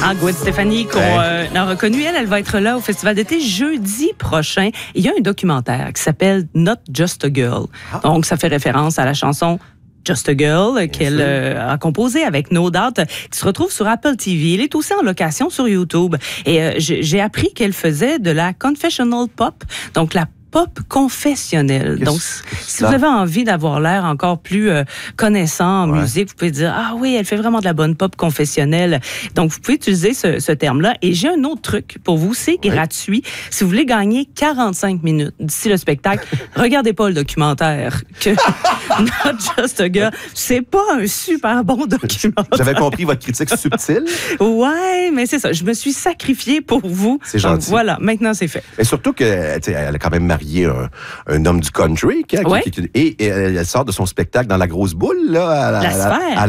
Gwen Stefani, qu'on a reconnu, elle va être là au Festival d'été jeudi prochain. Il y a un documentaire qui s'appelle Not Just a Girl. Donc, ça fait référence à la chanson Just a Girl, qu'elle a composée avec No Doubt, qui se retrouve sur Apple TV. Elle est aussi en location sur YouTube. Et j'ai appris qu'elle faisait de la confessional pop, donc la pop confessionnelle. Donc, si vous avez envie d'avoir l'air encore plus connaissant en musique, vous pouvez dire, ah oui, elle fait vraiment de la bonne pop confessionnelle. Donc, vous pouvez utiliser ce terme-là. Et j'ai un autre truc pour vous, c'est gratuit. Si vous voulez gagner 45 minutes d'ici le spectacle, regardez pas le documentaire que Not Just a Girl. C'est pas un super bon documentaire. J'avais compris votre critique subtile. Ouais, mais c'est ça. Je me suis sacrifiée pour vous. C'est gentil. Donc, voilà, maintenant c'est fait. Et surtout qu'elle a quand même marié un homme du country. Et elle sort de son spectacle dans la grosse boule, là, la sphère.